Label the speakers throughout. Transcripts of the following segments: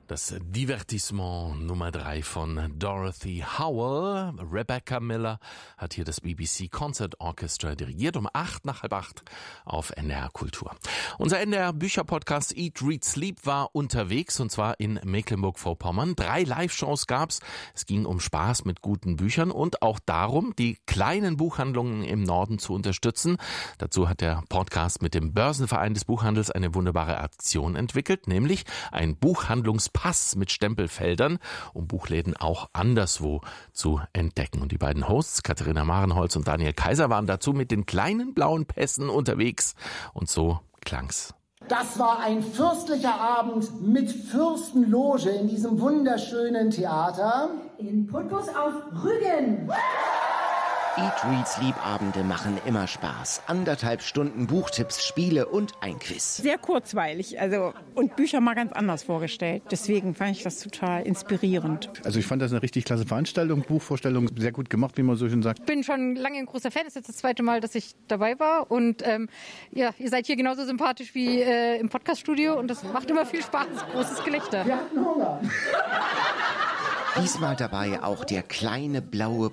Speaker 1: Das Divertissement Nummer 3 von Dorothy Howell. Rebecca Miller hat hier das BBC Concert Orchestra dirigiert um 7:45 auf NDR Kultur. Unser NDR Bücherpodcast Eat, Read, Sleep war unterwegs und zwar in Mecklenburg-Vorpommern. 3 Live-Shows gab's. Es ging um Spaß mit guten Büchern und auch darum, die kleinen Buchhandlungen im Norden zu unterstützen. Dazu hat der Podcast mit dem Börsenverein des Buchhandels eine wunderbare Aktion entwickelt, nämlich ein Buchhandlungspass mit Stempelfeldern, um Buchläden auch anderswo zu entdecken. Und die beiden Hosts, Katharina Marenholz und Daniel Kaiser, waren dazu mit den kleinen blauen Pässen unterwegs. Und so klang's.
Speaker 2: Das war ein fürstlicher Abend mit Fürstenloge in diesem wunderschönen Theater.
Speaker 3: In Putbus auf Rügen.
Speaker 4: Eat, Read, Sleep Abende machen immer Spaß. 1,5 Stunden Buchtipps, Spiele und ein Quiz.
Speaker 5: Sehr kurzweilig, und Bücher mal ganz anders vorgestellt. Deswegen fand ich das total inspirierend.
Speaker 6: Also ich fand das eine richtig klasse Veranstaltung, Buchvorstellung, sehr gut gemacht, wie man so schön sagt.
Speaker 7: Ich bin schon lange ein großer Fan, das ist jetzt das 2. Mal, dass ich dabei war und ihr seid hier genauso sympathisch wie im Podcaststudio und das macht immer viel Spaß, großes Gelächter.
Speaker 2: Wir hatten Hunger.
Speaker 4: Diesmal dabei auch der kleine blaue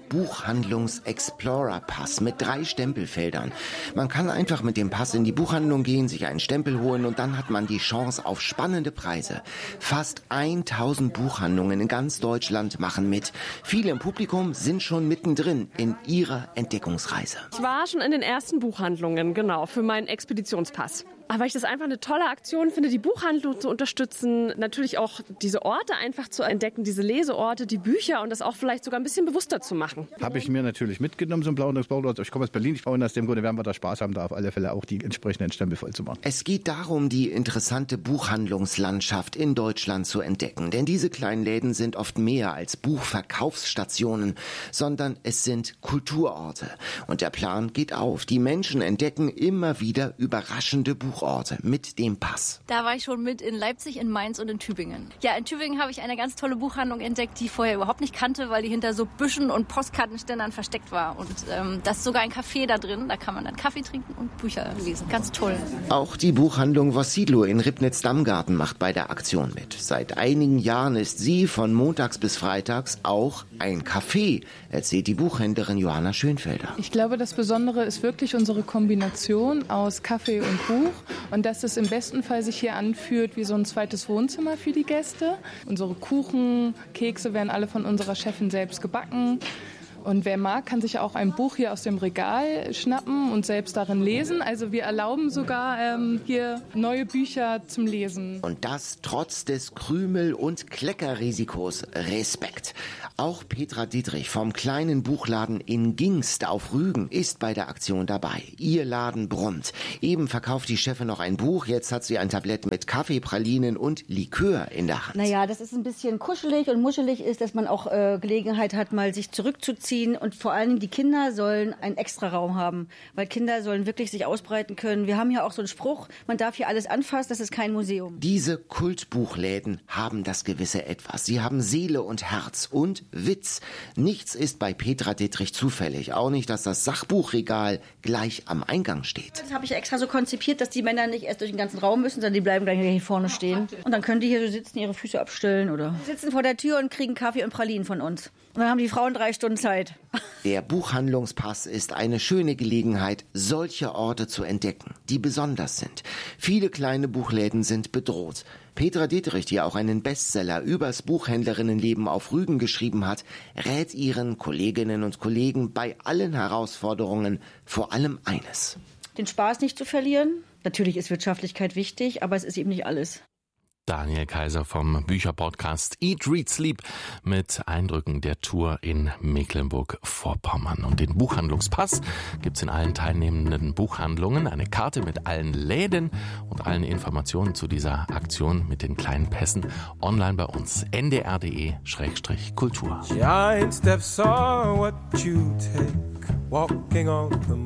Speaker 4: Buchhandlungs-Explorer-Pass mit 3 Stempelfeldern. Man kann einfach mit dem Pass in die Buchhandlung gehen, sich einen Stempel holen und dann hat man die Chance auf spannende Preise. Fast 1000 Buchhandlungen in ganz Deutschland machen mit. Viele im Publikum sind schon mittendrin in ihrer Entdeckungsreise.
Speaker 8: Ich war schon in den ersten Buchhandlungen, genau, für meinen Expeditionspass. Aber weil ich das einfach eine tolle Aktion finde, die Buchhandlung zu unterstützen, natürlich auch diese Orte einfach zu entdecken, diese Leseorte, die Bücher und das auch vielleicht sogar ein bisschen bewusster zu machen.
Speaker 6: Habe ich mir natürlich mitgenommen, so ein blauen Blatt. Ich komme aus Berlin, ich baue aus dem Grunde, werden wir da Spaß haben, da auf alle Fälle auch die entsprechenden Stempel voll zu machen.
Speaker 4: Es geht darum, die interessante Buchhandlungslandschaft in Deutschland zu entdecken. Denn diese kleinen Läden sind oft mehr als Buchverkaufsstationen, sondern es sind Kulturorte. Und der Plan geht auf. Die Menschen entdecken immer wieder überraschende Buchorte mit dem Pass.
Speaker 9: Da war ich schon mit in Leipzig, in Mainz und in Tübingen. Ja, in Tübingen habe ich eine ganz tolle Buchhandlung entdeckt, die ich vorher überhaupt nicht kannte, weil die hinter so Büschen und Postkartenständern versteckt war. Und das ist sogar ein Café da drin, da kann man dann Kaffee trinken und Bücher lesen. Ganz toll.
Speaker 4: Auch die Buchhandlung Vossidlo in Ribnitz-Dammgarten macht bei der Aktion mit. Seit einigen Jahren ist sie von montags bis freitags auch ein Café, erzählt die Buchhändlerin Johanna Schönfelder.
Speaker 10: Ich glaube, das Besondere ist wirklich unsere Kombination aus Kaffee und Buch. Und dass es im besten Fall sich hier anfühlt wie so ein zweites Wohnzimmer für die Gäste. Unsere Kuchen, Kekse werden alle von unserer Chefin selbst gebacken. Und wer mag, kann sich auch ein Buch hier aus dem Regal schnappen und selbst darin lesen. Also wir erlauben sogar hier neue Bücher zum Lesen.
Speaker 4: Und das trotz des Krümel- und Kleckerrisikos. Respekt. Auch Petra Dietrich vom kleinen Buchladen in Gingst auf Rügen ist bei der Aktion dabei. Ihr Laden brummt. Eben verkauft die Chefin noch ein Buch. Jetzt hat sie ein Tablett mit Kaffee, Pralinen und Likör in der Hand.
Speaker 11: Naja, das ist ein bisschen kuschelig und muschelig ist, dass man auch Gelegenheit hat, mal sich zurückzuziehen. Und vor allen Dingen die Kinder sollen einen extra Raum haben, weil Kinder sollen wirklich sich ausbreiten können. Wir haben ja auch so einen Spruch, man darf hier alles anfassen, das ist kein Museum.
Speaker 4: Diese Kultbuchläden haben das gewisse Etwas. Sie haben Seele und Herz und Witz. Nichts ist bei Petra Dietrich zufällig. Auch nicht, dass das Sachbuchregal gleich am Eingang steht.
Speaker 11: Das habe ich extra so konzipiert, dass die Männer nicht erst durch den ganzen Raum müssen, sondern die bleiben gleich hier vorne stehen. Und dann können die hier so sitzen, ihre Füße abstellen oder sitzen vor der Tür und kriegen Kaffee und Pralinen von uns. Und dann haben die Frauen 3 Stunden Zeit.
Speaker 4: Der Buchhandlungspass ist eine schöne Gelegenheit, solche Orte zu entdecken, die besonders sind. Viele kleine Buchläden sind bedroht. Petra Dietrich, die auch einen Bestseller übers Buchhändlerinnenleben auf Rügen geschrieben hat, rät ihren Kolleginnen und Kollegen bei allen Herausforderungen vor allem eines:
Speaker 11: Den Spaß nicht zu verlieren. Natürlich ist Wirtschaftlichkeit wichtig, aber es ist eben nicht alles.
Speaker 1: Daniel Kaiser vom Bücherpodcast Eat, Read, Sleep mit Eindrücken der Tour in Mecklenburg-Vorpommern. Und den Buchhandlungspass gibt's in allen teilnehmenden Buchhandlungen. Eine Karte mit allen Läden und allen Informationen zu dieser Aktion mit den kleinen Pässen online bei uns. ndr.de/kultur.